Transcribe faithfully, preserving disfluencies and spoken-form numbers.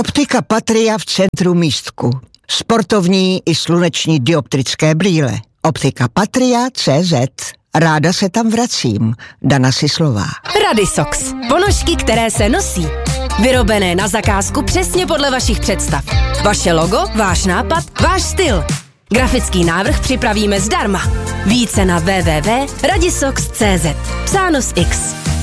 Optika Patria v centru Místku. Sportovní i sluneční dioptrické brýle. Optika Patria tečka cé zet. Ráda se tam vracím. Dana Sislová. Radisox. Ponožky, které se nosí. Vyrobené na zakázku přesně podle vašich představ. Vaše logo, váš nápad, váš styl. Grafický návrh připravíme zdarma. Více na w w w tečka radisox tečka cé zet. Psáno s X.